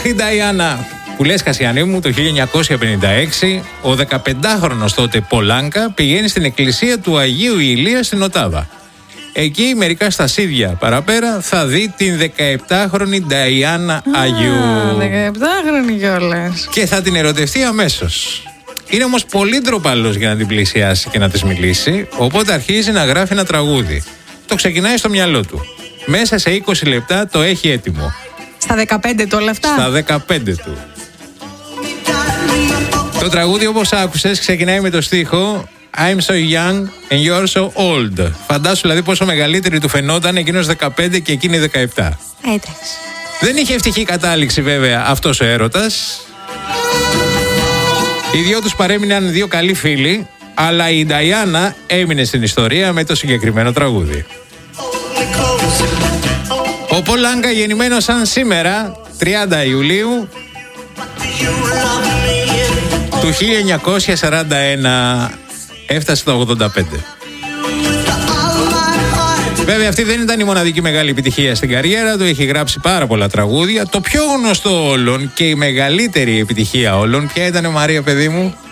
Αχ, η Νταϊάννα που λες, Κασιανή μου, το 1956 ο 15χρονος τότε Πολάνκα πηγαίνει στην εκκλησία του Αγίου Ηλία στην Οτάβα. Εκεί μερικά στασίδια παραπέρα θα δει την 17χρονη Νταϊάννα Αγίου. 17χρονη κιόλας. Και θα την ερωτευτεί αμέσως. Είναι όμως πολύ ντροπαλός για να την πλησιάσει και να της μιλήσει, οπότε αρχίζει να γράφει ένα τραγούδι. Το ξεκινάει στο μυαλό του. Μέσα σε 20 λεπτά το έχει έτοιμο. Στα 15 του όλα αυτά. Στα 15 του. Το τραγούδι, όπως άκουσες, ξεκινάει με το στίχο I'm so young and you're so old. Φαντάσου δηλαδή πόσο μεγαλύτερη του φαινόταν εκείνος 15 και εκείνη 17. Εντάξει. Δεν είχε ευτυχή κατάληξη βέβαια αυτός ο έρωτας. Οι δυο τους παρέμειναν δύο καλοί φίλοι, αλλά η Νταϊάννα έμεινε στην ιστορία με το συγκεκριμένο τραγούδι. Ο Πολάνκα, γεννημένος σαν σήμερα, 30 Ιουλίου του 1941, έφτασε το 85. Βέβαια αυτή δεν ήταν η μοναδική μεγάλη επιτυχία στην καριέρα του, έχει γράψει πάρα πολλά τραγούδια. Το πιο γνωστό όλων και η μεγαλύτερη επιτυχία όλων, ποια ήταν, Μαρία, παιδί μου?